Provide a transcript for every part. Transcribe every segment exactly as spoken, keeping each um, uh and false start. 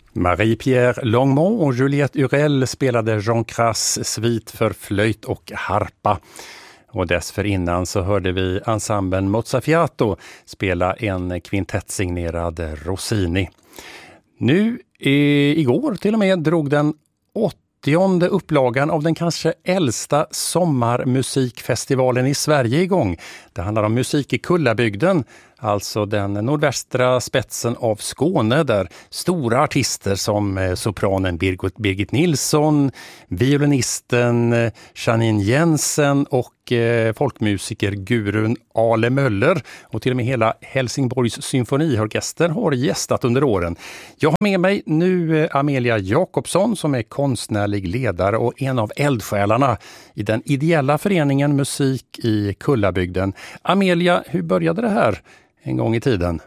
Marie-Pierre Longmont och Juliette Urel spelade Jean Cras svit för flöjt och harpa. Och dessförinnan så hörde vi ensemblen Mozzafiato spela en kvintett signerad Rossini. Nu i, igår till och med drog den åttionde upplagan av den kanske äldsta sommarmusikfestivalen i Sverige igång. Det handlar om musik i Kullabygden, alltså den nordvästra spetsen av Skåne, där stora artister som sopranen Birgit, Birgit Nilsson, violinisten Janine Jensen och eh, folkmusiker Gurun Ale Möller och till och med hela Helsingborgs symfoniorkester har gästat under åren. Jag har med mig nu Amelia Jakobsson som är konstnärlig ledare och en av eldsjälarna i den ideella föreningen Musik i Kullabygden. Amelia, hur började det här en gång i tiden?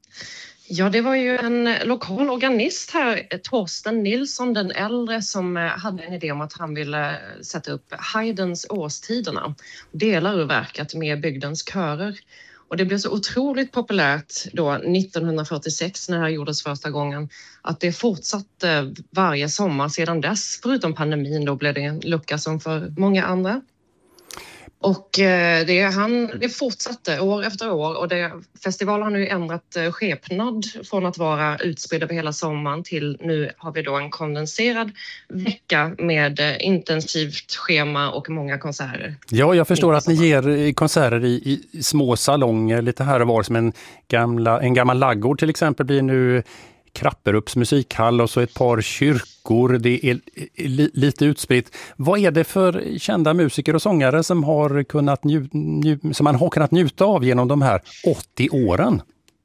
Ja, det var ju en lokal organist här, Torsten Nilsson den äldre, som hade en idé om att han ville sätta upp Haydns Årstiderna och dela ur verket med bygdens körer. Och det blev så otroligt populärt då nittonhundrafyrtiosex när det gjordes första gången att det fortsatte varje sommar sedan dess. Förutom pandemin då blev det en lucka som för många andra. Och det, han, det fortsatte år efter år och det, festivalen har nu ändrat skepnad från att vara utspridd över hela sommaren till nu har vi då en kondenserad vecka med intensivt schema och många konserter. Ja, jag förstår att ni ger konserter i, i små salonger lite här och var, som en, gamla, en gammal laggård till exempel blir nu Krapperups musikhall och så ett par kyrkor. Det är lite utspritt. Vad är det för kända musiker och sångare som, har kunnat nju- nju- som man har kunnat njuta av genom de här åttio åren?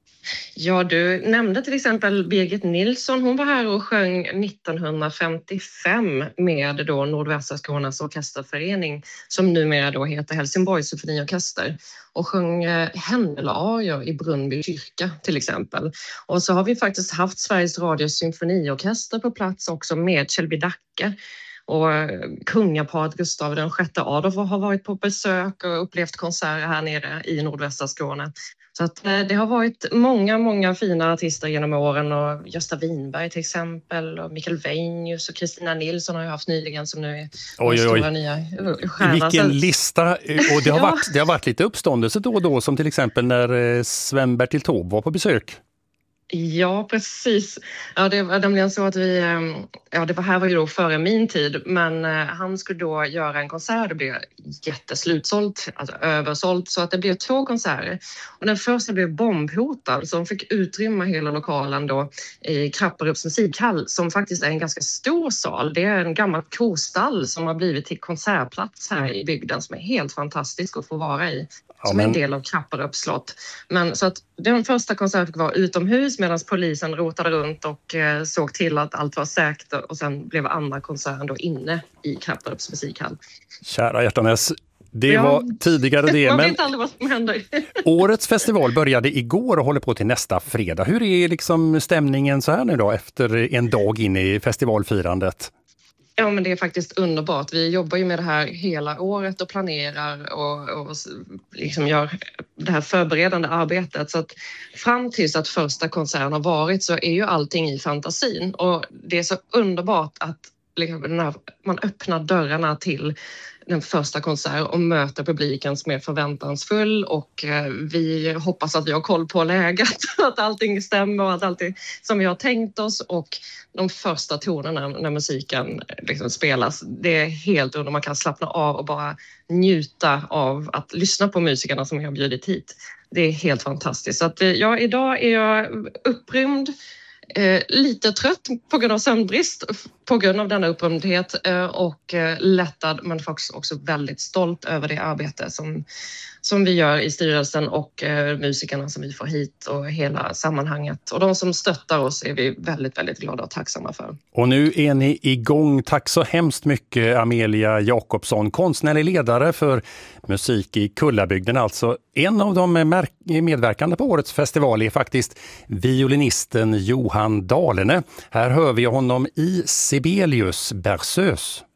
Ja, du nämnde till exempel Birgit Nilsson. Hon var här och sjöng nittonhundrafemtiofem med då Nordvästra Skånes orkesterförening som numera då heter Helsingborgs symfoniorkester och sjöng Händelarior i Brunnby kyrka till exempel. Och så har vi faktiskt haft Sveriges Radios symfoniorkester på plats också med Kjellby Dacke. Och kungaparet Gustav den sjätte Adolf har varit på besök och upplevt konserter här nere i nordvästra Skåne. Så att det har varit många, många fina artister genom åren och Gösta Winberg till exempel och Mikael Weinius och Kristina Nilsson har jag haft nyligen som nu är oj, stora oj. nya stjärnor. Vilken lista! Och det har, ja. varit, det har varit lite uppståndelse då och då, som till exempel när Sven-Bertil Taube var på besök. Ja, precis. Ja, det var nämligen så att vi, ja det var här var ju då före min tid, men han skulle då göra en konsert, det blev jätteslutsålt, alltså översålt, så att det blev två konserter. Och den första blev bombhotad, som fick utrymma hela lokalen då i Krapperups musikhall, som faktiskt är en ganska stor sal. Det är en gammal kostall som har blivit till konsertplats här i bygden som är helt fantastisk att få vara i. Ja, som men... en del av Krapperups slott. Men så att den första konserten fick vara utomhus medan polisen rotade runt och eh, såg till att allt var säkert och sen blev andra konserten då inne i Krapperups musikhall. Kära hjärtanes, det ja. var tidigare det. Man men vet aldrig vad som händer. Årets festival började igår och håller på till nästa fredag. Hur är liksom stämningen så här nu då efter en dag in i festivalfirandet? Ja, men det är faktiskt underbart. Vi jobbar ju med det här hela året och planerar och, och liksom gör det här förberedande arbetet. Så att fram tills att första konserten har varit så är ju allting i fantasin. Och det är så underbart att liksom, den här, man öppnar dörrarna till den första konserten och möter publiken som är förväntansfull och vi hoppas att vi har koll på läget, att allting stämmer och att allt är som vi har tänkt oss och de första tonerna när musiken liksom spelas, det är helt under, man kan slappna av och bara njuta av att lyssna på musikerna som jag har bjudit hit. Det är helt fantastiskt. Så att, ja, idag är jag upprymd. Eh, lite trött på grund av sömnbrist, på grund av denna upprymdhet eh, och eh, lättad men faktiskt också väldigt stolt över det arbete som, som vi gör i styrelsen och eh, musikerna som vi får hit och hela sammanhanget. Och de som stöttar oss är vi väldigt, väldigt glada och tacksamma för. Och nu är ni igång. Tack så hemskt mycket Amelia Jakobsson, konstnärlig ledare för Musik i Kullabygden. Alltså en av de medverkande på årets festival är faktiskt violinisten Johan Dalene. Här hör vi honom i Sibelius Berceuse.